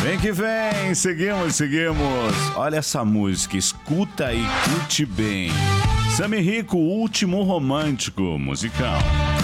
Vem que vem, seguimos. Olha essa música, escuta e curte bem. Sami Rico, Último Romântico musical.